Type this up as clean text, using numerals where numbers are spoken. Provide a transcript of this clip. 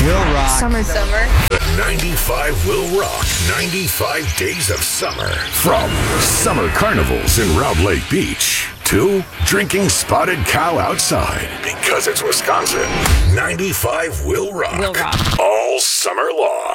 Will rock. Summer. The 95 will rock 95 days of summer. From summer carnivals in Round Lake Beach to drinking spotted cow outside because it's Wisconsin. 95 will rock. Will rock. All summer long.